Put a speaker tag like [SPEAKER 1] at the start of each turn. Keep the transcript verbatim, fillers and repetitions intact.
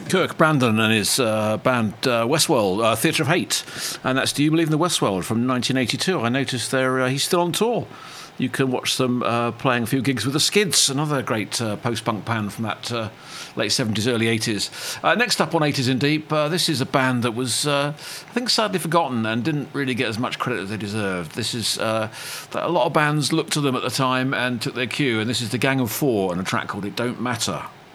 [SPEAKER 1] Kirk Brandon and his uh, band uh, Westworld, uh, Theatre of Hate, and that's Do You Believe in the Westworld from nineteen eighty-two. I noticed they're, uh, he's still on tour. You can watch them uh, playing a few gigs with the Skids, another great uh, post-punk band from that uh, late seventies, early eighties. Uh, next up on eighties in Deep, uh, this is a band that was, uh, I think, sadly forgotten and didn't really get as much credit as they deserved. This is, uh, a lot of bands looked to them at the time and took their cue, and this is the Gang of Four and a track called It Don't Matter.